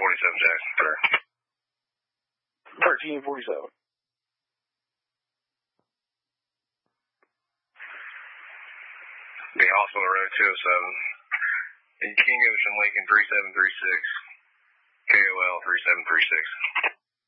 1347 Jackson, sir. 1347. Be also on the road 207. And King Ocean Lincoln 3736. KOL 3736.